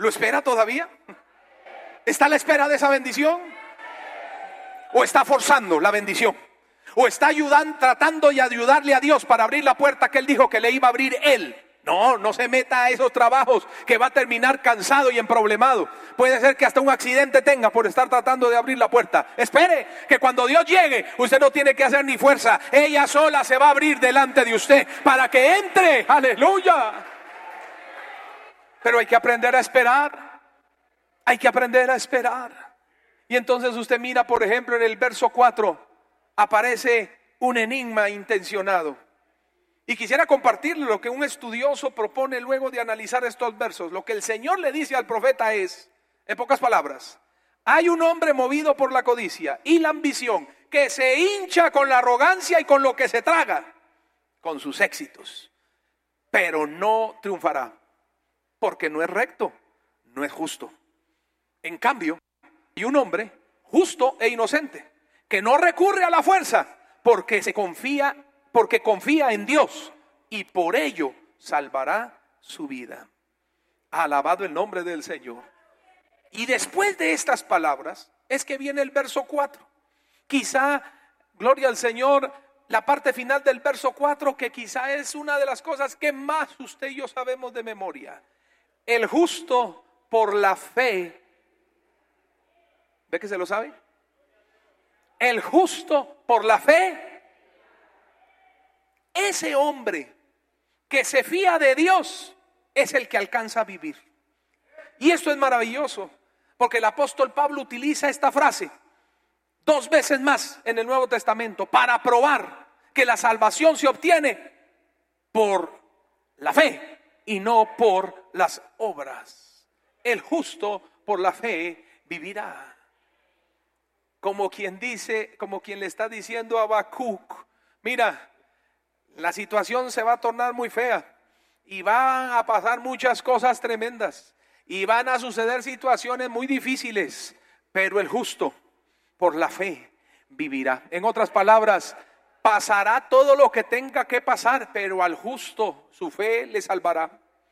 ¿Lo espera todavía? ¿Está a la espera de esa bendición? ¿O está forzando la bendición? ¿O está ayudando, tratando de ayudarle a Dios para abrir la puerta que Él dijo que le iba a abrir Él? No, no se meta a esos trabajos que va a terminar cansado y emproblemado. Puede ser que hasta un accidente tenga por estar tratando de abrir la puerta. Espere que cuando Dios llegue, usted no tiene que hacer ni fuerza. Ella sola se va a abrir delante de usted para que entre. ¡Aleluya! Pero hay que aprender a esperar. Hay que aprender a esperar. Y entonces usted mira, por ejemplo, en el verso 4, aparece un enigma intencionado. Y quisiera compartirle lo que un estudioso propone luego de analizar estos versos. Lo que el Señor le dice al profeta es, en pocas palabras, hay un hombre movido por la codicia y la ambición que se hincha con la arrogancia y con lo que se traga, con sus éxitos, pero no triunfará, porque no es recto, no es justo. En cambio, hay un hombre justo e inocente que no recurre a la fuerza porque confía en Dios y por ello salvará su vida. Alabado el nombre del Señor. Y después de estas palabras es que viene el verso 4. Quizá, gloria al Señor, la parte final del verso 4, que quizá es una de las cosas que más usted y yo sabemos de memoria. El justo por la fe. ¿Ve que se lo sabe? El justo por la fe. Ese hombre que se fía de Dios es el que alcanza a vivir. Y esto es maravilloso, porque el apóstol Pablo utiliza esta frase 2 veces más en el Nuevo Testamento para probar que la salvación se obtiene por la fe y no por las obras. El justo por la fe vivirá. Como quien dice, como quien le está diciendo a Habacuc, mira, la situación se va a tornar muy fea y van a pasar muchas cosas tremendas y van a suceder situaciones muy difíciles, pero el justo por la fe vivirá. En otras palabras, pasará todo lo que tenga que pasar, pero al justo su fe le salvará.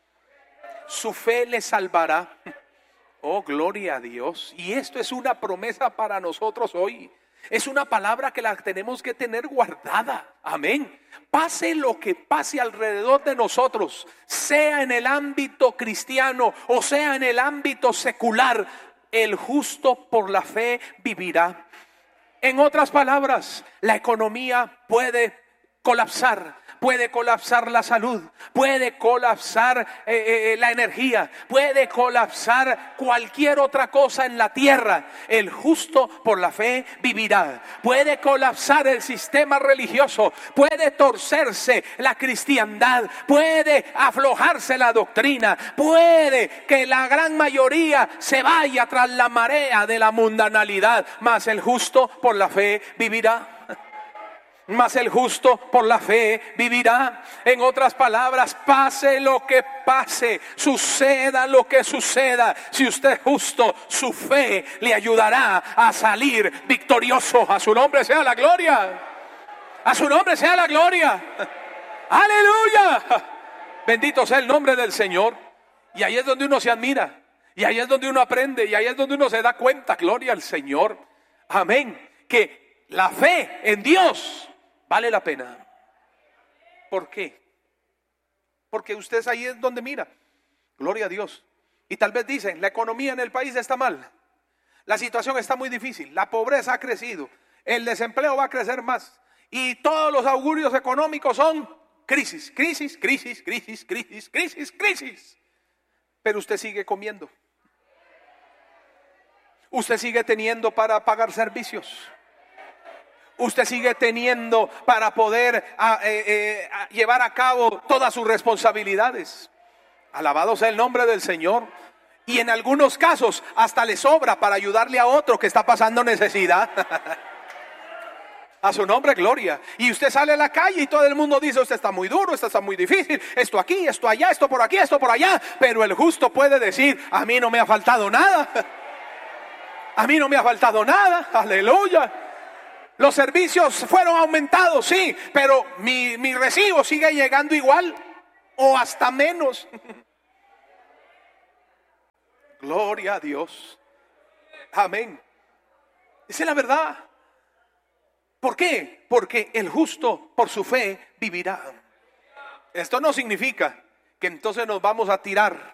Su fe le salvará. Oh, gloria a Dios. Y esto es una promesa para nosotros hoy. Es una palabra que la tenemos que tener guardada. Amén. Pase lo que pase alrededor de nosotros, sea en el ámbito cristiano o sea en el ámbito secular, el justo por la fe vivirá. En otras palabras, la economía puede colapsar. Puede colapsar la salud, puede colapsar la energía, puede colapsar cualquier otra cosa en la tierra. El justo por la fe vivirá. Puede colapsar el sistema religioso, puede torcerse la cristiandad, puede aflojarse la doctrina, puede que la gran mayoría se vaya tras la marea de la mundanalidad, mas el justo por la fe vivirá. Mas el justo por la fe vivirá. En otras palabras, pase lo que pase, suceda lo que suceda, si usted es justo, su fe le ayudará a salir victorioso. A su nombre sea la gloria. A su nombre sea la gloria. Aleluya. Bendito sea el nombre del Señor. Y ahí es donde uno se admira, y ahí es donde uno aprende, y ahí es donde uno se da cuenta, gloria al Señor. Amén. Que la fe en Dios vale la pena. ¿Por qué? Porque usted ahí es donde mira. Gloria a Dios. Y tal vez dicen, la economía en el país está mal. La situación está muy difícil. La pobreza ha crecido. El desempleo va a crecer más. Y todos los augurios económicos son crisis, crisis, crisis, crisis, crisis, crisis, crisis. Pero usted sigue comiendo. Usted sigue teniendo para pagar servicios. Usted sigue teniendo para poder llevar a cabo todas sus responsabilidades. Alabado sea el nombre del Señor. Y en algunos casos hasta le sobra para ayudarle a otro que está pasando necesidad. A su nombre, gloria. Y usted sale a la calle y todo el mundo dice, usted está muy duro, usted está muy difícil, esto aquí, esto allá, esto por aquí, esto por allá. Pero el justo puede decir, a mí no me ha faltado nada. A mí no me ha faltado nada. Aleluya. Los servicios fueron aumentados, sí, pero mi recibo sigue llegando igual o hasta menos. Gloria a Dios. Amén. Esa es la verdad. ¿Por qué? Porque el justo por su fe vivirá. Esto no significa que entonces nos vamos a tirar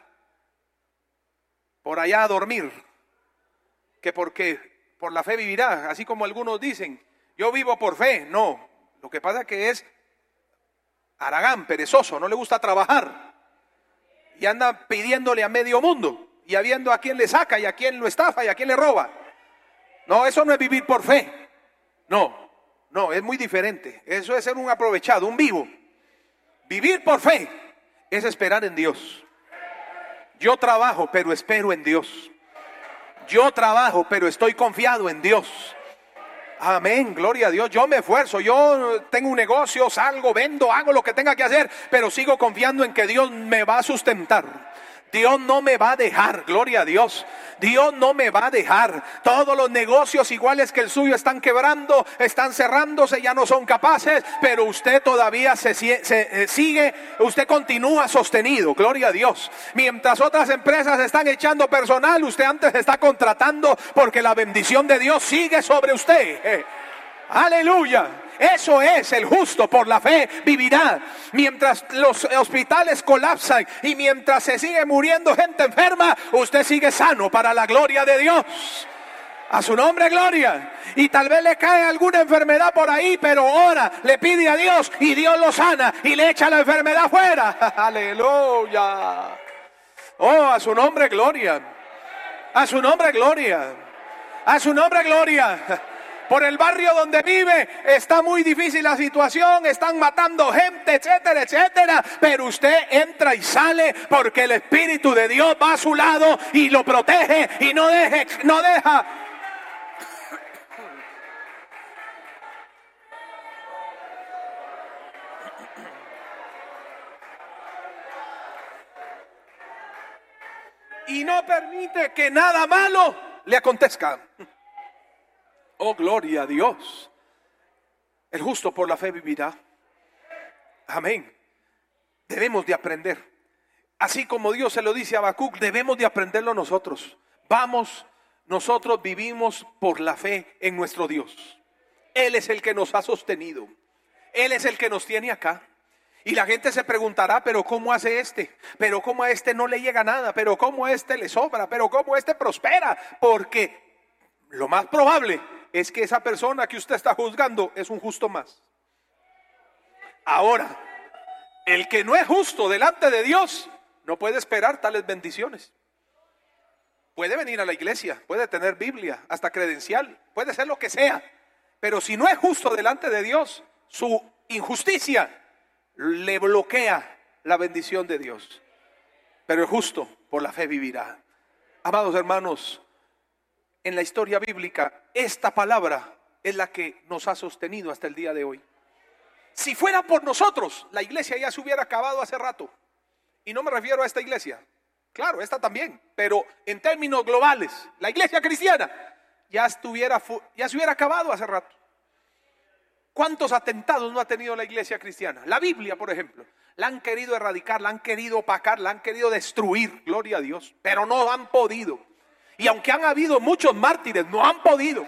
por allá a dormir, que porque por la fe vivirá, así como algunos dicen, yo vivo por fe. No, lo que pasa es que es haragán, perezoso, no le gusta trabajar y anda pidiéndole a medio mundo y viendo a quién le saca y a quién lo estafa y a quién le roba. No, eso no es vivir por fe. No, es muy diferente. Eso es ser un aprovechado, un vivo. Vivir por fe es esperar en Dios. Yo trabajo, pero espero en Dios. Yo trabajo, pero estoy confiado en Dios. Amén, gloria a Dios. Yo me esfuerzo, yo tengo un negocio, salgo, vendo, hago lo que tenga que hacer, pero sigo confiando en que Dios me va a sustentar. Dios no me va a dejar, gloria a Dios. Dios no me va a dejar. Todos los negocios iguales que el suyo están quebrando, están cerrándose, ya no son capaces, pero usted todavía sigue, usted continúa sostenido, gloria a Dios. Mientras otras empresas están echando personal, usted antes está contratando porque la bendición de Dios sigue sobre usted. Aleluya. Eso es, el justo por la fe vivirá. Mientras los hospitales colapsan y mientras se sigue muriendo gente enferma, usted sigue sano para la gloria de Dios. A su nombre, gloria. Y tal vez le cae alguna enfermedad por ahí, pero ora, le pide a Dios y Dios lo sana y le echa la enfermedad fuera. Aleluya. Oh, a su nombre, gloria. A su nombre, gloria. A su nombre, gloria. Por el barrio donde vive está muy difícil la situación, están matando gente, etcétera, etcétera. Pero usted entra y sale porque el Espíritu de Dios va a su lado y lo protege y no deja. Y no permite que nada malo le acontezca. Oh, gloria a Dios. El justo por la fe vivirá. Amén. Debemos de aprender. Así como Dios se lo dice a Habacuc, debemos de aprenderlo nosotros. Nosotros vivimos por la fe en nuestro Dios. Él es el que nos ha sostenido. Él es el que nos tiene acá. Y la gente se preguntará, pero ¿cómo hace este? Pero ¿cómo a este no le llega nada? Pero ¿cómo a este le sobra? Pero ¿cómo a este prospera? Porque lo más probable es que esa persona que usted está juzgando es un justo más. Ahora, el que no es justo delante de Dios no puede esperar tales bendiciones. Puede venir a la iglesia, puede tener Biblia, hasta credencial, puede ser lo que sea, pero si no es justo delante de Dios, su injusticia le bloquea la bendición de Dios. Pero el justo por la fe vivirá. Amados hermanos, en la historia bíblica, esta palabra es la que nos ha sostenido hasta el día de hoy. Si fuera por nosotros, la iglesia ya se hubiera acabado hace rato. Y no me refiero a esta iglesia. Claro, esta también. Pero en términos globales, la iglesia cristiana ya se hubiera acabado hace rato. ¿Cuántos atentados no ha tenido la iglesia cristiana? La Biblia, por ejemplo. La han querido erradicar, la han querido opacar, la han querido destruir. Gloria a Dios. Pero no han podido. Y aunque han habido muchos mártires, no han podido.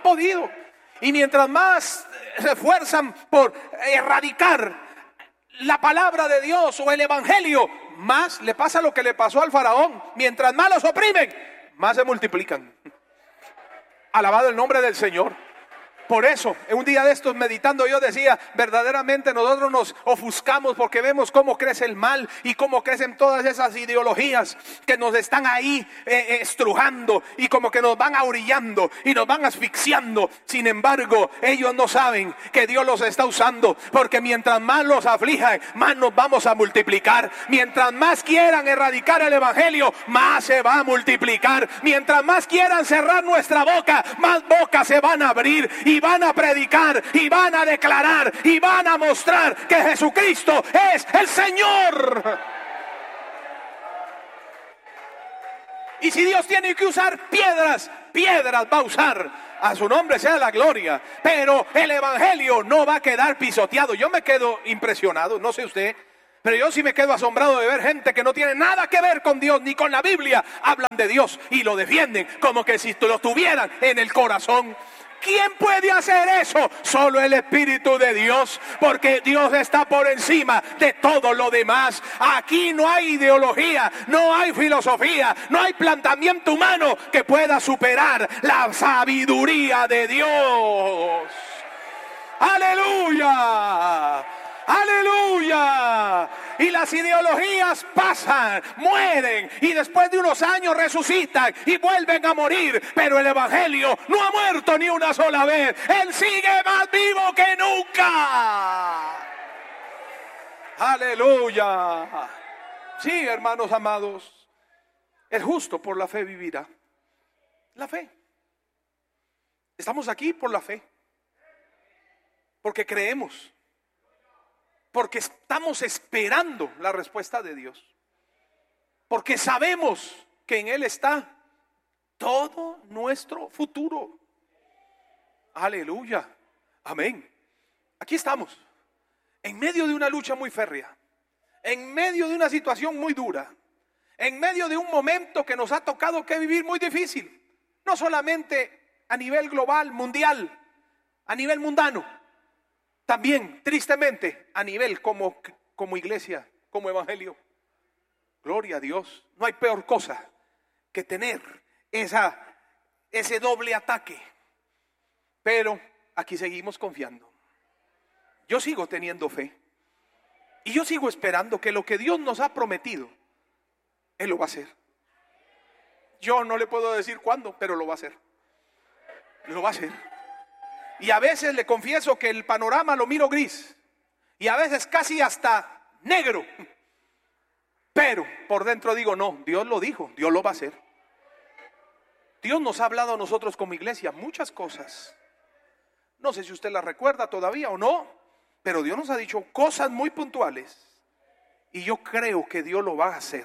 Y mientras más se esfuerzan por erradicar la palabra de Dios o el evangelio, más le pasa lo que le pasó al faraón. Mientras más los oprimen, más se multiplican. Alabado el nombre del Señor. Por eso, en un día de estos meditando yo decía, verdaderamente nosotros nos ofuscamos porque vemos cómo crece el mal y cómo crecen todas esas ideologías que nos están ahí estrujando y como que nos van ahorillando y nos van asfixiando. Sin embargo, ellos no saben que Dios los está usando, porque mientras más los aflijan, más nos vamos a multiplicar. Mientras más quieran erradicar el evangelio, más se va a multiplicar. Mientras más quieran cerrar nuestra boca, más bocas se van a abrir y van a predicar y van a declarar y van a mostrar que Jesucristo es el Señor. Y si Dios tiene que usar piedras va a usar. A su nombre sea la gloria. Pero el evangelio no va a quedar pisoteado. Yo me quedo impresionado, no sé usted, Pero yo sí me quedo asombrado de ver gente que no tiene nada que ver con Dios ni con la Biblia. Hablan de Dios y lo defienden como que si lo tuvieran en el corazón. ¿Quién puede hacer eso? Solo el Espíritu de Dios, porque Dios está por encima de todo lo demás. Aquí no hay ideología, no hay filosofía, no hay planteamiento humano que pueda superar la sabiduría de Dios. ¡Aleluya! ¡Aleluya! Y las ideologías pasan, mueren y después de unos años resucitan y vuelven a morir. Pero el Evangelio no ha muerto ni una sola vez. Él sigue más vivo que nunca. ¡Aleluya! Sí, hermanos amados, el justo por la fe vivirá. La fe. Estamos aquí por la fe. Porque creemos. Porque estamos esperando la respuesta de Dios. Porque sabemos que en Él está todo nuestro futuro. Aleluya. Amén. Aquí estamos. En medio de una lucha muy férrea. En medio de una situación muy dura. En medio de un momento que nos ha tocado que vivir muy difícil. No solamente a nivel global, mundial, a nivel mundano. También, tristemente, a nivel como iglesia, como evangelio. Gloria a Dios. No hay peor cosa que tener ese doble ataque. Pero aquí seguimos confiando. Yo sigo teniendo fe. Y yo sigo esperando que lo que Dios nos ha prometido, Él lo va a hacer. Yo no le puedo decir cuándo, pero lo va a hacer. Lo va a hacer. Y a veces le confieso que el panorama lo miro gris. Y a veces casi hasta negro. Pero por dentro digo, no, Dios lo dijo, Dios lo va a hacer. Dios nos ha hablado a nosotros como iglesia muchas cosas. No sé si usted las recuerda todavía o no, pero Dios nos ha dicho cosas muy puntuales. Y yo creo que Dios lo va a hacer.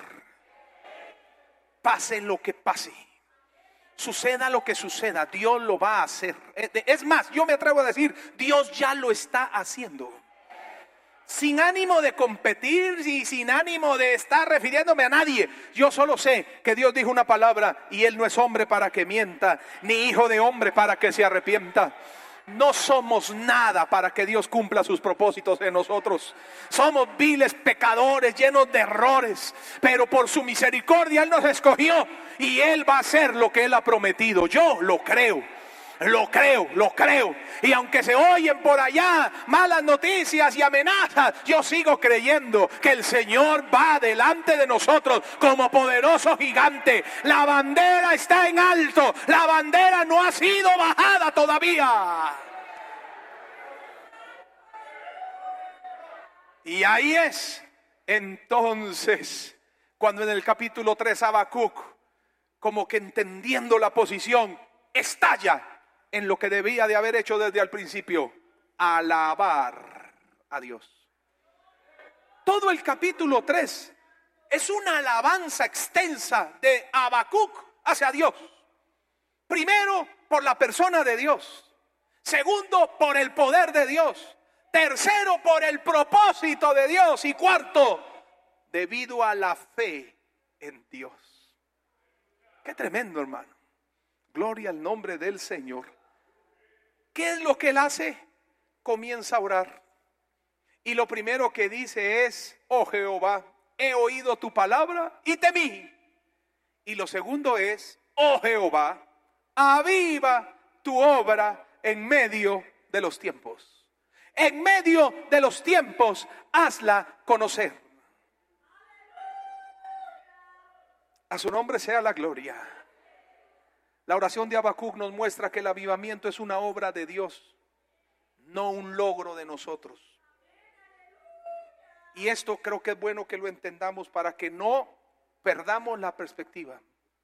Pase lo que pase. Suceda lo que suceda, Dios lo va a hacer. Es más, yo me atrevo a decir, Dios ya lo está haciendo. Sin ánimo de competir y sin ánimo de estar refiriéndome a nadie. Yo solo sé que Dios dijo una palabra y Él no es hombre para que mienta, ni hijo de hombre para que se arrepienta. No somos nada para que Dios cumpla sus propósitos en nosotros. Somos viles pecadores llenos de errores, pero por su misericordia Él nos escogió y Él va a hacer lo que Él ha prometido. Yo lo creo. Lo creo. Y aunque se oyen por allá malas noticias y amenazas, yo sigo creyendo que el Señor va delante de nosotros como poderoso gigante. La bandera está en alto. La bandera no ha sido bajada todavía. Y ahí es entonces cuando en el capítulo 3 Habacuc, como que entendiendo la posición, estalla en lo que debía de haber hecho desde el principio: alabar a Dios. Todo el capítulo 3 es una alabanza extensa de Habacuc hacia Dios. Primero, por la persona de Dios. Segundo, por el poder de Dios. Tercero, por el propósito de Dios. Y cuarto, debido a la fe en Dios. Qué tremendo, hermano. Gloria al nombre del Señor. ¿Qué es lo que Él hace? Comienza a orar. Y lo primero que dice es: oh Jehová, he oído tu palabra y temí. Y lo segundo es: oh Jehová, aviva tu obra en medio de los tiempos. En medio de los tiempos, hazla conocer. A su nombre sea la gloria. La oración de Habacuc nos muestra que el avivamiento es una obra de Dios, no un logro de nosotros. Y esto creo que es bueno que lo entendamos para que no perdamos la perspectiva.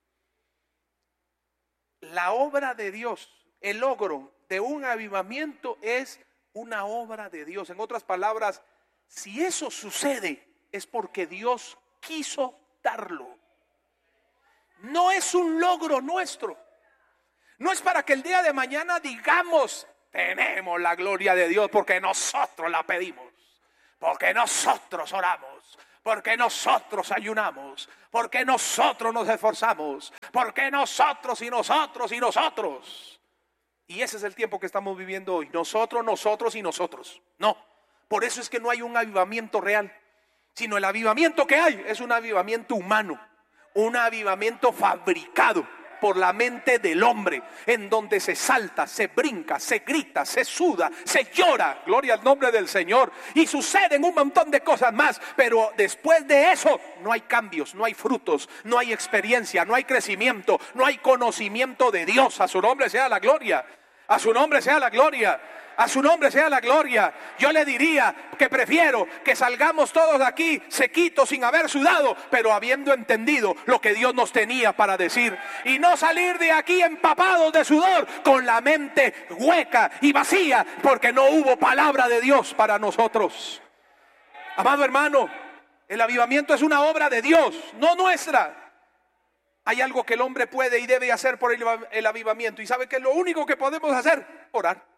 La obra de Dios, el logro de un avivamiento es una obra de Dios. En otras palabras, si eso sucede es porque Dios quiso darlo. No es un logro nuestro. No es para que el día de mañana digamos: tenemos la gloria de Dios porque nosotros la pedimos, porque nosotros oramos, porque nosotros ayunamos, porque nosotros nos esforzamos, porque nosotros y nosotros y nosotros. Y ese es el tiempo que estamos viviendo hoy. Nosotros, nosotros y nosotros. No, por eso es que no hay un avivamiento real, sino el avivamiento que hay es un avivamiento humano, un avivamiento fabricado por la mente del hombre, en donde se salta, se brinca, se grita, se suda, se llora, gloria al nombre del Señor, y suceden un montón de cosas más, pero después de eso no hay cambios, no hay frutos, no hay experiencia, no hay crecimiento, no hay conocimiento de Dios. A su nombre sea la gloria, a su nombre sea la gloria. A su nombre sea la gloria. Yo le diría que prefiero que salgamos todos de aquí sequitos sin haber sudado, pero habiendo entendido lo que Dios nos tenía para decir, y no salir de aquí empapados de sudor con la mente hueca y vacía porque no hubo palabra de Dios para nosotros. Amado hermano, el avivamiento es una obra de Dios, no nuestra. Hay algo que el hombre puede y debe hacer por el avivamiento, y sabe que lo único que podemos hacer, orar.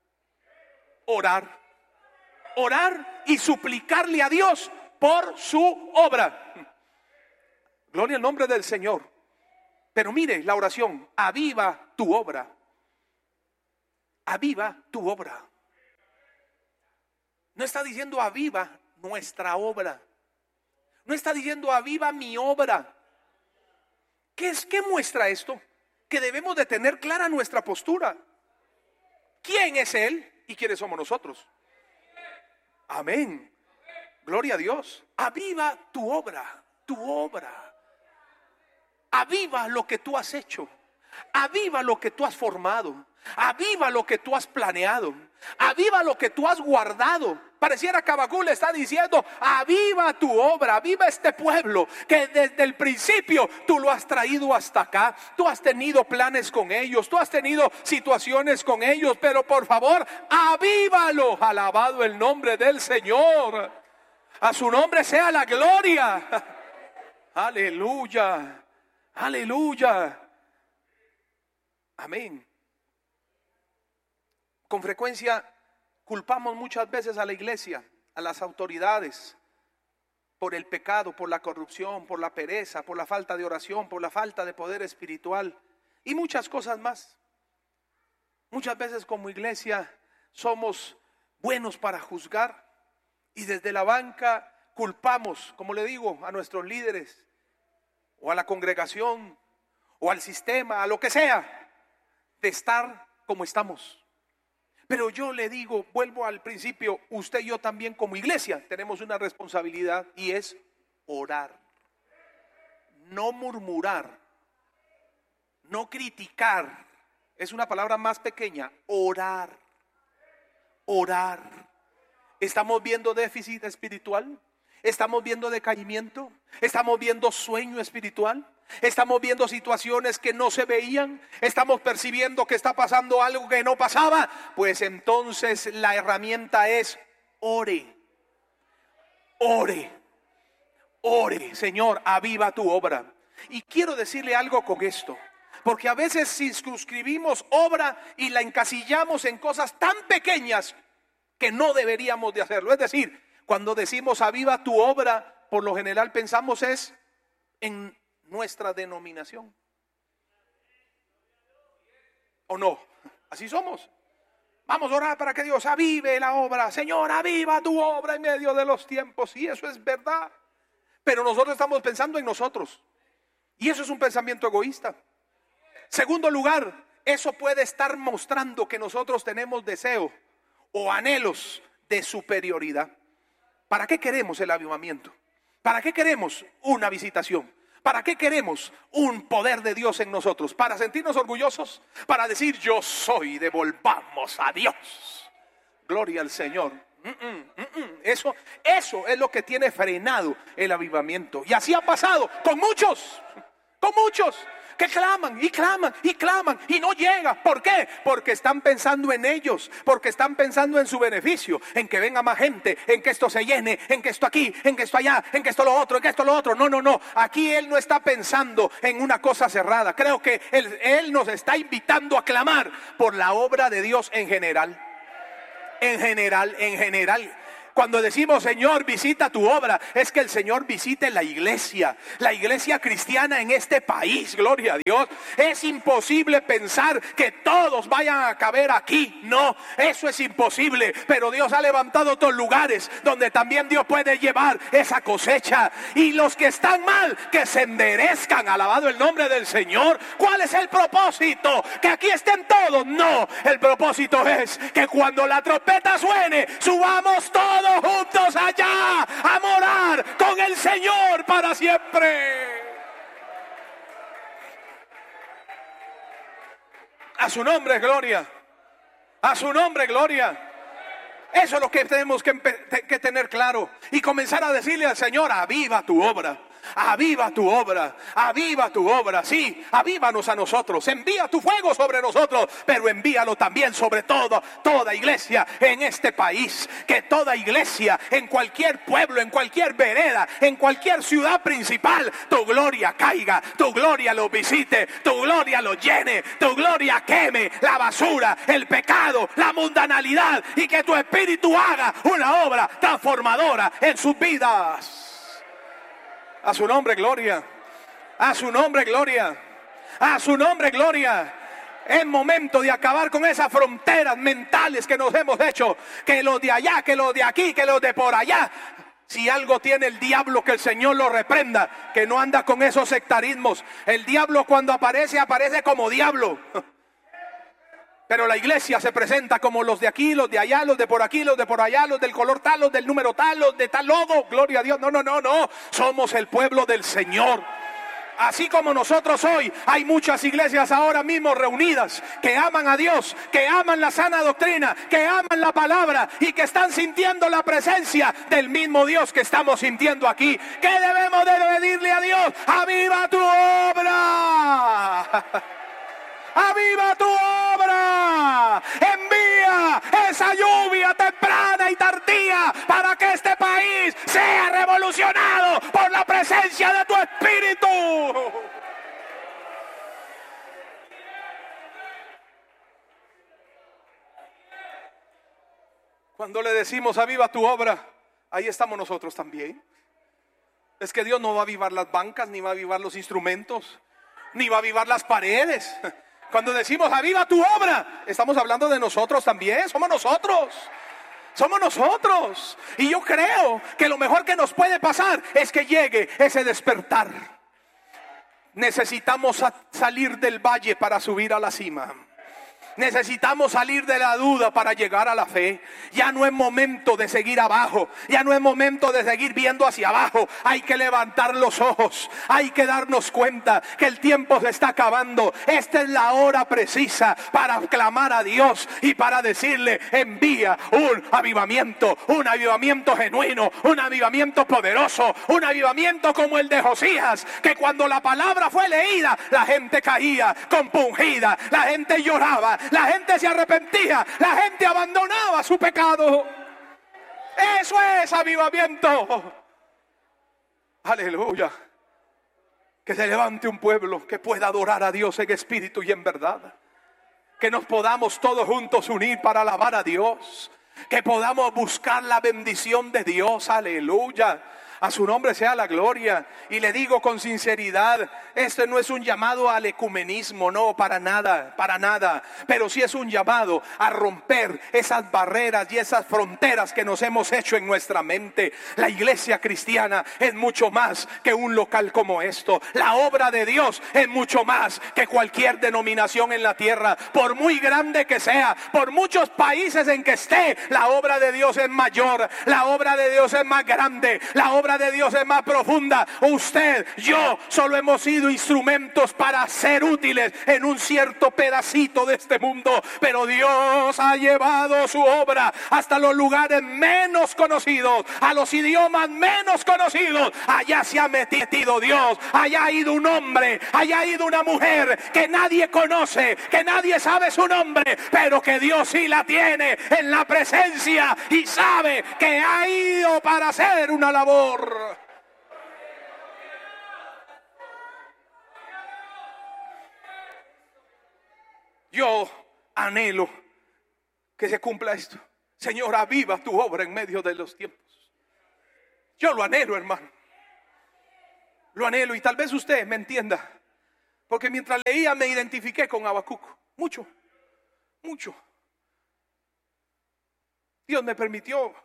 Orar y suplicarle a Dios por su obra. Gloria al nombre del Señor. Pero mire la oración: aviva tu obra. Aviva tu obra. No está diciendo aviva nuestra obra. No está diciendo aviva mi obra. ¿Qué muestra esto? Que debemos de tener clara nuestra postura. ¿Quién es Él? ¿Y quiénes somos nosotros? Amén. Gloria a Dios. Aviva tu obra, tu obra. Aviva lo que tú has hecho. Aviva lo que tú has formado. Aviva lo que tú has planeado. Aviva lo que tú has guardado. Pareciera que Habacuc le está diciendo: aviva tu obra, aviva este pueblo que desde el principio tú lo has traído hasta acá. Tú has tenido planes con ellos, tú has tenido situaciones con ellos, pero por favor, avívalo. Alabado el nombre del Señor. A su nombre sea la gloria. Aleluya, aleluya. Amén. Con frecuencia culpamos muchas veces a la iglesia, a las autoridades, por el pecado, por la corrupción, por la pereza, por la falta de oración, por la falta de poder espiritual y muchas cosas más. Muchas veces como iglesia somos buenos para juzgar y desde la banca culpamos, como le digo, a nuestros líderes o a la congregación o al sistema, a lo que sea, de estar como estamos. Pero yo le digo, vuelvo al principio, usted y yo también como iglesia tenemos una responsabilidad, y es orar, no murmurar, no criticar. Es una palabra más pequeña: orar, orar. ¿Estamos viendo déficit espiritual? ¿Estamos viendo decaimiento? ¿Estamos viendo sueño espiritual? ¿Estamos viendo situaciones que no se veían? ¿Estamos percibiendo que está pasando algo que no pasaba? Pues entonces la herramienta es ore. Ore. Ore. Señor, aviva tu obra. Y quiero decirle algo con esto, porque a veces circunscribimos obra y la encasillamos en cosas tan pequeñas que no deberíamos de hacerlo. Es decir, cuando decimos aviva tu obra, por lo general pensamos es en nuestra denominación. ¿O no? Así somos. Vamos a orar para que Dios avive la obra. Señor, aviva tu obra en medio de los tiempos. Y eso es verdad. Pero nosotros estamos pensando en nosotros. Y eso es un pensamiento egoísta. Segundo lugar, eso puede estar mostrando que nosotros tenemos deseo o anhelos de superioridad. ¿Para qué queremos el avivamiento? ¿Para qué queremos una visitación? ¿Para qué queremos un poder de Dios en nosotros? ¿Para sentirnos orgullosos? ¿Para decir yo soy? Devolvamos a Dios. Gloria al Señor. Eso es lo que tiene frenado el avivamiento. Y así ha pasado con muchos que claman y claman y claman y no llega. ¿Por qué? Porque están pensando en ellos, porque están pensando en su beneficio, en que venga más gente, en que esto se llene, en que esto aquí, en que esto allá, en que esto lo otro, en que esto lo otro. No. Aquí Él no está pensando en una cosa cerrada. Creo que Él nos está invitando a clamar por la obra de Dios en general. En general. Cuando decimos Señor visita tu obra, es que el Señor visite la iglesia cristiana en este país, gloria a Dios. Es imposible pensar que todos vayan a caber aquí, no, eso es imposible, pero Dios ha levantado otros lugares donde también Dios puede llevar esa cosecha, y los que están mal, que se enderezcan, alabado el nombre del Señor. ¿Cuál es el propósito? ¿Que aquí estén todos? No, el propósito es que cuando la trompeta suene, subamos todos juntos allá a morar con el Señor para siempre. A su nombre, gloria. A su nombre, gloria. Eso es lo que tenemos que tener claro y comenzar a decirle al Señor: aviva tu obra. Aviva tu obra, aviva tu obra, sí, avívanos a nosotros, envía tu fuego sobre nosotros, pero envíalo también sobre toda iglesia en este país, que toda iglesia en cualquier pueblo, en cualquier vereda, en cualquier ciudad principal, tu gloria caiga, tu gloria lo visite, tu gloria lo llene, tu gloria queme la basura, el pecado, la mundanalidad, y que tu espíritu haga una obra transformadora en sus vidas. A su nombre, gloria. A su nombre, gloria. A su nombre, gloria. Es momento de acabar con esas fronteras mentales que nos hemos hecho. Que los de allá, que los de aquí, que los de por allá. Si algo tiene el diablo, que el Señor lo reprenda. Que no anda con esos sectarismos. El diablo cuando aparece, aparece como diablo. Pero la iglesia se presenta como los de aquí, los de allá, los de por aquí, los de por allá, los del color tal, los del número tal, los de tal logo. Gloria a Dios. No. Somos el pueblo del Señor. Así como nosotros hoy, hay muchas iglesias ahora mismo reunidas que aman a Dios, que aman la sana doctrina, que aman la palabra y que están sintiendo la presencia del mismo Dios que estamos sintiendo aquí. ¿Qué debemos de pedirle a Dios? ¡Aviva tu obra! ¡Aviva tu obra! Envía esa lluvia temprana y tardía para que este país sea revolucionado por la presencia de tu Espíritu. Cuando le decimos aviva tu obra, ahí estamos nosotros también. Es que Dios no va a avivar las bancas, ni va a avivar los instrumentos, ni va a avivar las paredes. Cuando decimos aviva tu obra, estamos hablando de nosotros también. Somos nosotros. Somos nosotros. Y yo creo que lo mejor que nos puede pasar es que llegue ese despertar. Necesitamos salir del valle para subir a la cima. Necesitamos salir de la duda para llegar a la fe. Ya no es momento de seguir abajo. Ya no es momento de seguir viendo hacia abajo. Hay que levantar los ojos. Hay que darnos cuenta que el tiempo se está acabando. Esta es la hora precisa para clamar a Dios y para decirle: envía un avivamiento genuino, un avivamiento poderoso, un avivamiento como el de Josías, que cuando la palabra fue leída, la gente caía compungida, la gente lloraba, la gente se arrepentía, la gente abandonaba su pecado. Eso es avivamiento. Aleluya. Que se levante un pueblo que pueda adorar a Dios en espíritu y en verdad. Que nos podamos todos juntos unir para alabar a Dios. Que podamos buscar la bendición de Dios. Aleluya. A su nombre sea la gloria. Y le digo con sinceridad, este no es un llamado al ecumenismo, no, para nada, para nada. Pero sí es un llamado a romper esas barreras y esas fronteras que nos hemos hecho en nuestra mente. La iglesia cristiana es mucho más que un local como esto. La obra de Dios es mucho más que cualquier denominación en la tierra. Por muy grande que sea, por muchos países en que esté, la obra de Dios es mayor. La obra de Dios es más grande. La obra de Dios es más profunda. Usted, yo, solo hemos sido instrumentos para ser útiles en un cierto pedacito de este mundo, pero Dios ha llevado su obra hasta los lugares menos conocidos, a los idiomas menos conocidos. Allá se ha metido Dios, allá ha ido un hombre, allá ha ido una mujer que nadie conoce, que nadie sabe su nombre, pero que Dios sí la tiene en la presencia y sabe que ha ido para hacer una labor. Yo anhelo que se cumpla esto. Señor, aviva tu obra en medio de los tiempos. Yo lo anhelo, hermano. Lo anhelo, y tal vez usted me entienda, porque mientras leía me identifiqué con Habacuc. Mucho. Dios me permitió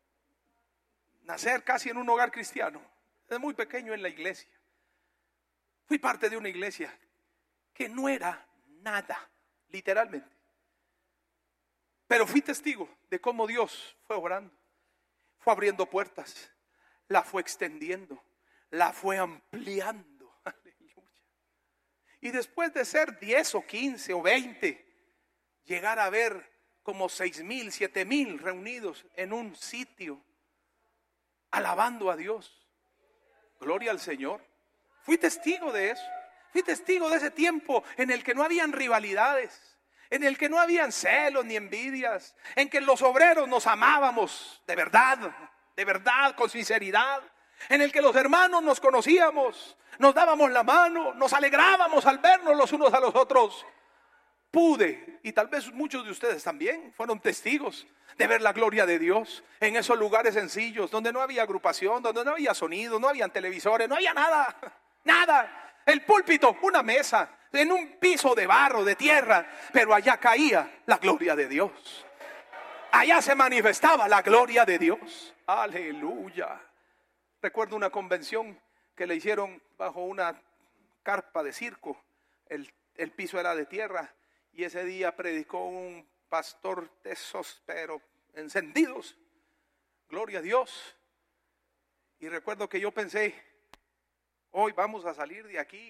nacer casi en un hogar cristiano. Desde muy pequeño en la iglesia. Fui parte de una iglesia que no era nada, literalmente. Pero fui testigo de cómo Dios fue obrando, fue abriendo puertas, la fue extendiendo, la fue ampliando. Aleluya. Y después de ser 10 o 15 o 20, llegar a ver como 6,000, 7,000 reunidos en un sitio, alabando a Dios. Gloria al Señor. Fui testigo de eso. Fui testigo de ese tiempo en el que no habían rivalidades, en el que no habían celos ni envidias, en que los obreros nos amábamos de verdad, con sinceridad, en el que los hermanos nos conocíamos, nos dábamos la mano, nos alegrábamos al vernos los unos a los otros. Pude, y tal vez muchos de ustedes también fueron testigos de ver la gloria de Dios en esos lugares sencillos, donde no había agrupación, donde no había sonido, no habían televisores, no había nada. El púlpito, una mesa, en un piso de barro, de tierra, pero allá caía la gloria de Dios. Allá se manifestaba la gloria de Dios. Aleluya. Recuerdo una convención que le hicieron bajo una carpa de circo. El piso era de tierra. Y ese día predicó un pastor de esos, pero encendidos. Gloria a Dios. Y recuerdo que yo pensé, hoy vamos a salir de aquí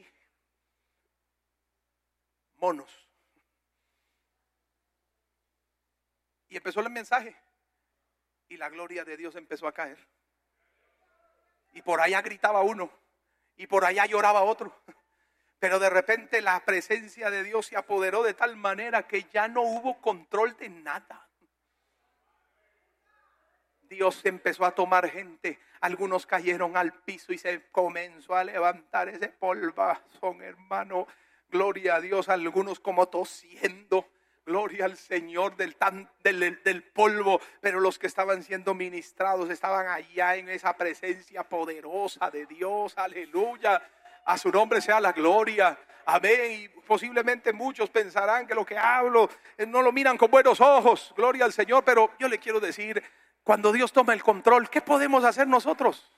monos. Y empezó el mensaje. Y la gloria de Dios empezó a caer. Y por allá gritaba uno. Y por allá lloraba otro. Pero de repente la presencia de Dios se apoderó de tal manera que ya no hubo control de nada. Dios empezó a tomar gente. Algunos cayeron al piso y se comenzó a levantar ese polvazón, hermano. Gloria a Dios. Algunos como tosiendo. Gloria al Señor del polvo. Pero los que estaban siendo ministrados estaban allá en esa presencia poderosa de Dios. Aleluya. A su nombre sea la gloria. Amén. Y posiblemente muchos pensarán que lo que hablo no lo miran con buenos ojos. Gloria al Señor. Pero yo le quiero decir, cuando Dios toma el control, ¿qué podemos hacer nosotros?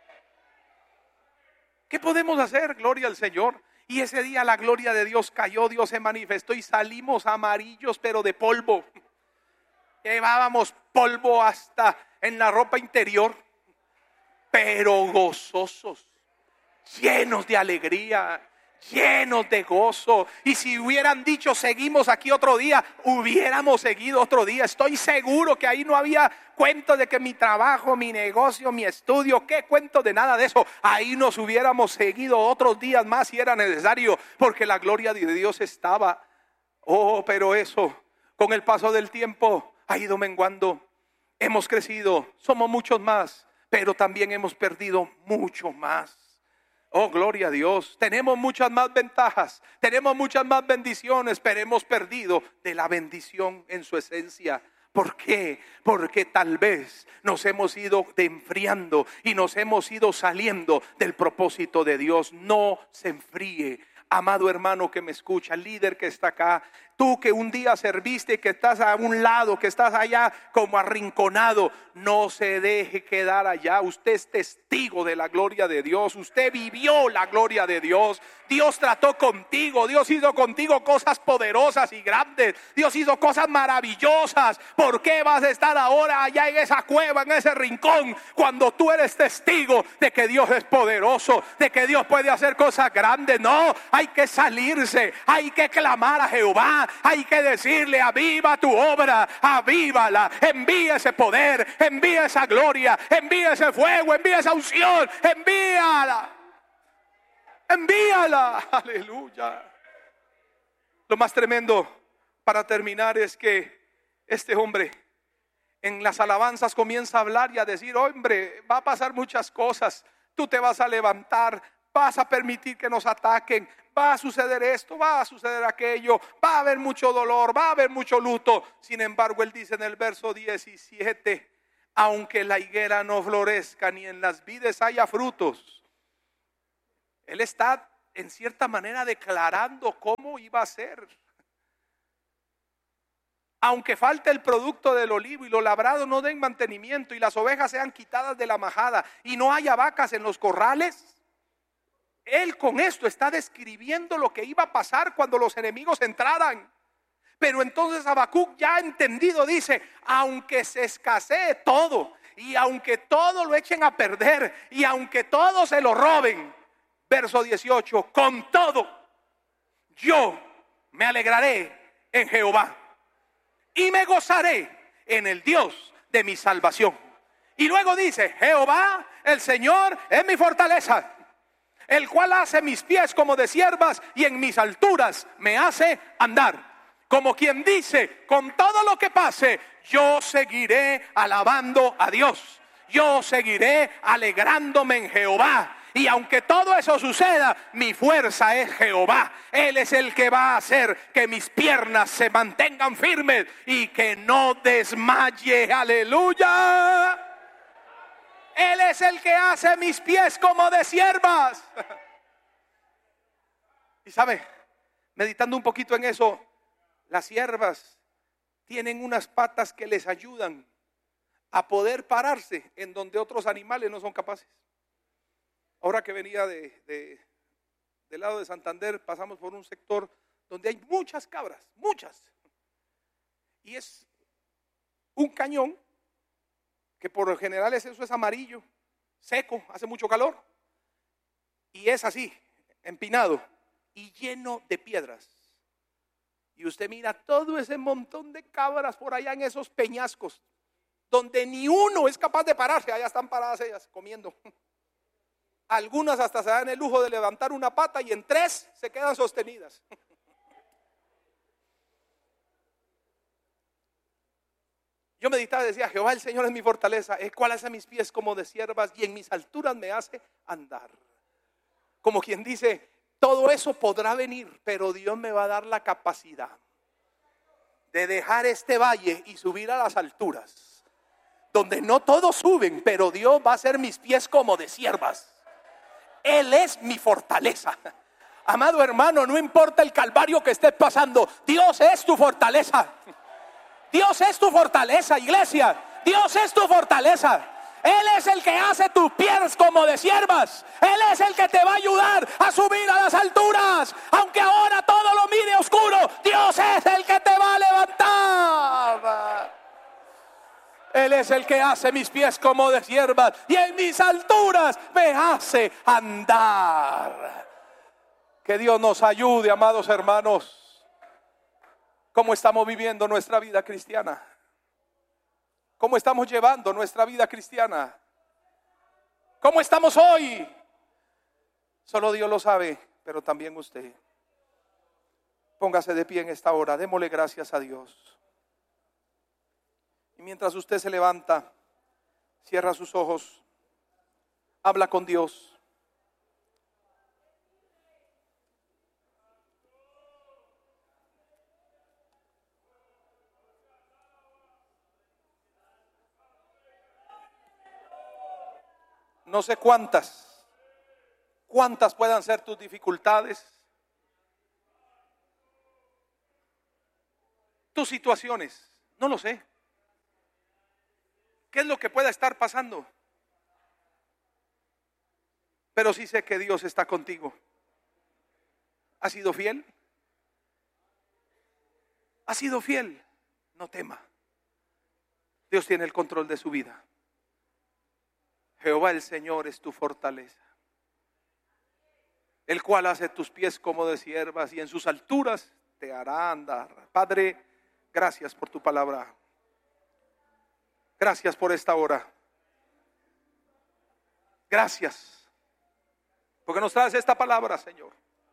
¿Qué podemos hacer? Gloria al Señor. Y ese día la gloria de Dios cayó, Dios se manifestó y salimos amarillos, pero de polvo. Llevábamos polvo hasta en la ropa interior, pero gozosos, llenos de alegría, llenos de gozo. Y si hubieran dicho seguimos aquí otro día, hubiéramos seguido otro día. Estoy seguro que ahí no había cuento de que mi trabajo, mi negocio, mi estudio, qué cuento de nada de eso. Ahí nos hubiéramos seguido otros días más si era necesario, porque la gloria de Dios estaba. Oh, pero eso con el paso del tiempo ha ido menguando. Hemos crecido, somos muchos más, pero también hemos perdido mucho más. Oh, gloria a Dios. Tenemos muchas más ventajas, tenemos muchas más bendiciones, pero hemos perdido de la bendición en su esencia. ¿Por qué? Porque tal vez nos hemos ido enfriando y nos hemos ido saliendo del propósito de Dios. No se enfríe. Amado hermano que me escucha, líder que está acá, tú que un día serviste, que estás a un lado, que estás allá como arrinconado, no se deje quedar allá. Usted es testigo de la gloria de Dios. Usted vivió la gloria de Dios. Dios trató contigo. Dios hizo contigo cosas poderosas y grandes. Dios hizo cosas maravillosas. ¿Por qué vas a estar ahora allá en esa cueva, en ese rincón, cuando tú eres testigo de que Dios es poderoso, de que Dios puede hacer cosas grandes? No, hay que salirse, hay que clamar a Jehová, hay que decirle: aviva tu obra, avívala, envía ese poder, envía esa gloria, envía ese fuego, envía esa unción, envíala, aleluya. Lo más tremendo para terminar es que este hombre en las alabanzas comienza a hablar y a decir: hombre, va a pasar muchas cosas, tú te vas a levantar, vas a permitir que nos ataquen, va a suceder esto, va a suceder aquello, va a haber mucho dolor, va a haber mucho luto. Sin embargo, él dice en el verso 17, aunque la higuera no florezca ni en las vides haya frutos. Él está en cierta manera declarando cómo iba a ser. Aunque falte el producto del olivo y los labrados no den mantenimiento y las ovejas sean quitadas de la majada y no haya vacas en los corrales. Él con esto está describiendo lo que iba a pasar cuando los enemigos entraran. Pero entonces Habacuc, ya entendido, dice, aunque se escasee todo y aunque todo lo echen a perder y aunque todo se lo roben, verso 18, con todo yo me alegraré en Jehová y me gozaré en el Dios de mi salvación. Y luego dice, Jehová el Señor es mi fortaleza, el cual hace mis pies como de ciervas y en mis alturas me hace andar. Como quien dice, con todo lo que pase, yo seguiré alabando a Dios. Yo seguiré alegrándome en Jehová. Y aunque todo eso suceda, mi fuerza es Jehová. Él es el que va a hacer que mis piernas se mantengan firmes y que no desmaye. Aleluya. Él es el que hace mis pies como de siervas. Y sabe, meditando un poquito en eso, las siervas tienen unas patas que les ayudan a poder pararse en donde otros animales no son capaces. Ahora que venía del lado de Santander, pasamos por un sector donde hay muchas cabras, muchas. Y es un cañón que por lo general eso es amarillo, seco, hace mucho calor. Y es así, empinado y lleno de piedras. Y usted mira todo ese montón de cabras por allá en esos peñascos, donde ni uno es capaz de pararse. Allá están paradas ellas comiendo. Algunas hasta se dan el lujo de levantar una pata y en 3 se quedan sostenidas. Yo meditaba y decía, Jehová el Señor es mi fortaleza, el cual hace mis pies como de siervas y en mis alturas me hace andar. Como quien dice, todo eso podrá venir, pero Dios me va a dar la capacidad de dejar este valle y subir a las alturas, donde no todos suben, pero Dios va a hacer mis pies como de siervas. Él es mi fortaleza. Amado hermano, no importa el calvario que estés pasando, Dios es tu fortaleza. Dios es tu fortaleza, iglesia. Dios es tu fortaleza. Él es el que hace tus pies como de siervas. Él es el que te va a ayudar a subir a las alturas. Aunque ahora todo lo mire oscuro, Dios es el que te va a levantar. Él es el que hace mis pies como de siervas y en mis alturas me hace andar. Que Dios nos ayude, amados hermanos. ¿Cómo estamos viviendo nuestra vida cristiana? ¿Cómo estamos llevando nuestra vida cristiana? ¿Cómo estamos hoy? Solo Dios lo sabe, pero también usted. Póngase de pie en esta hora, démosle gracias a Dios. Y mientras usted se levanta, cierra sus ojos, habla con Dios. No sé cuántas puedan ser tus dificultades, tus situaciones, no lo sé. ¿Qué es lo que pueda estar pasando? Pero sí sé que Dios está contigo. ¿Has sido fiel? ¿Has sido fiel? No tema. Dios tiene el control de su vida. Jehová el Señor es tu fortaleza, el cual hace tus pies como de siervas y en sus alturas te hará andar. Padre, gracias por tu palabra. Gracias por esta hora. Gracias porque nos traes esta palabra, Señor.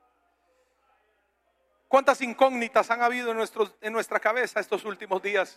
¿Cuántas incógnitas han habido en nuestra cabeza estos últimos días?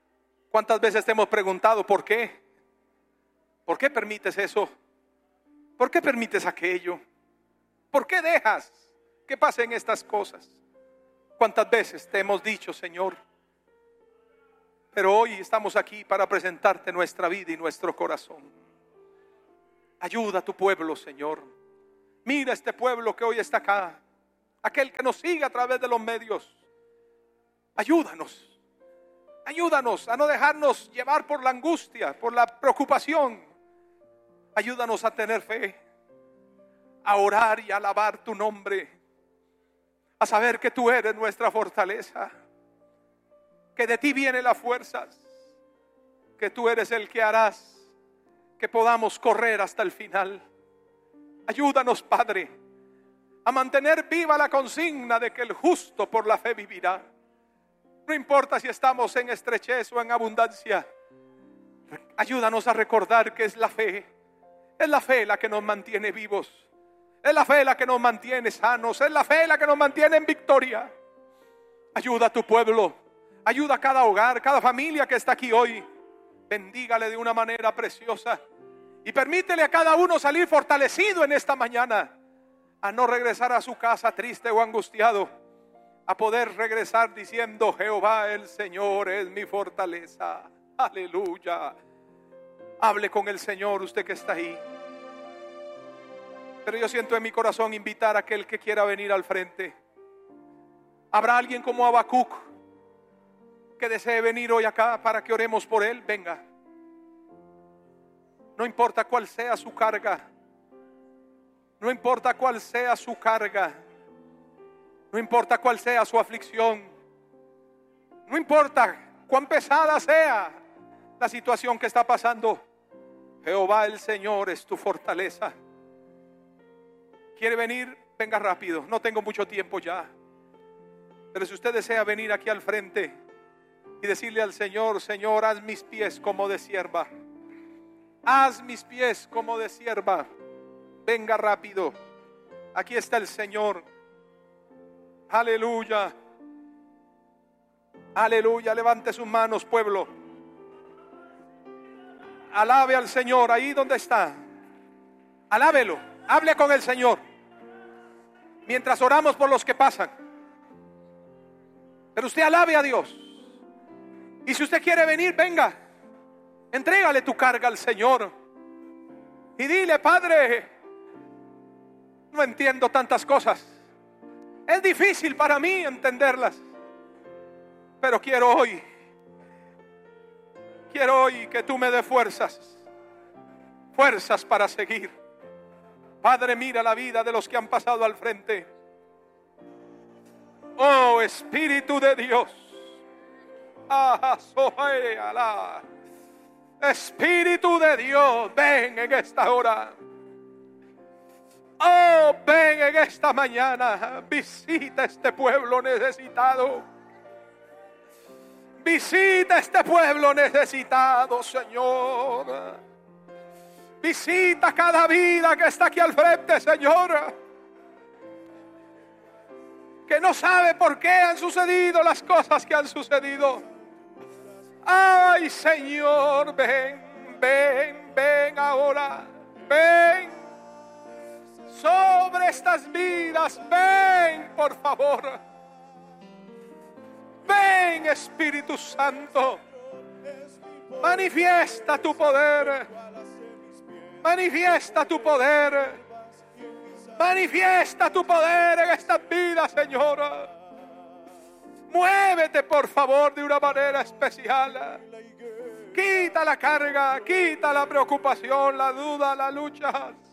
¿Cuántas veces te hemos preguntado por qué? ¿Por qué permites eso? ¿Por qué permites aquello? ¿Por qué dejas que pasen estas cosas? ¿Cuántas veces te hemos dicho, Señor? Pero hoy estamos aquí para presentarte nuestra vida y nuestro corazón. Ayuda a tu pueblo, Señor. Mira este pueblo que hoy está acá, aquel que nos sigue a través de los medios. Ayúdanos, ayúdanos a no dejarnos llevar por la angustia, por la preocupación. Ayúdanos a tener fe, a orar y a alabar tu nombre, a saber que tú eres nuestra fortaleza, que de ti vienen las fuerzas, que tú eres el que harás que podamos correr hasta el final. Ayúdanos, Padre, a mantener viva la consigna de que el justo por la fe vivirá. No importa si estamos en estrechez o en abundancia, ayúdanos a recordar que es la fe la que nos mantiene vivos, es la fe la que nos mantiene sanos, es la fe la que nos mantiene en victoria. Ayuda a tu pueblo, ayuda a cada hogar, cada familia que está aquí hoy. Bendígale de una manera preciosa y permítele a cada uno salir fortalecido en esta mañana, a no regresar a su casa triste o angustiado, a poder regresar diciendo: Jehová el Señor es mi fortaleza. Aleluya. Hable con el Señor, usted que está ahí. Pero yo siento en mi corazón invitar a aquel que quiera venir al frente. ¿Habrá alguien como Habacuc que desee venir hoy acá para que oremos por él? Venga. No importa cuál sea su carga. No importa cuál sea su carga. No importa cuál sea su aflicción. No importa cuán pesada sea la situación que está pasando. Jehová el Señor es tu fortaleza. ¿Quiere venir? Venga rápido. No tengo mucho tiempo ya. Pero si usted desea venir aquí al frente y decirle al Señor: Señor, haz mis pies como de sierva. Haz mis pies como de sierva. Venga rápido. Aquí está el Señor. Aleluya. Aleluya. Levante sus manos, pueblo. Alabe al Señor ahí donde está. Alábelo. Hable con el Señor mientras oramos por los que pasan. Pero usted alabe a Dios. Y si usted quiere venir, venga. Entrégale tu carga al Señor y dile: Padre, no entiendo tantas cosas. Es difícil para mí entenderlas. Pero quiero hoy que tú me des fuerzas para seguir. Padre, mira la vida de los que han pasado al frente. Oh, Espíritu de Dios. Espíritu de Dios, ven en esta hora. Oh, ven en esta mañana. Visita este pueblo necesitado. Visita este pueblo necesitado, Señor. Visita cada vida que está aquí al frente, Señor, que no sabe por qué han sucedido las cosas que han sucedido. Ay, Señor, ven ahora. Ven sobre estas vidas. Ven, por favor. Ven, Espíritu Santo. Manifiesta tu poder. Manifiesta tu poder. Manifiesta tu poder en estas vidas, Señor. Muévete, por favor, de una manera especial. Quita la carga, quita la preocupación, la duda, la lucha.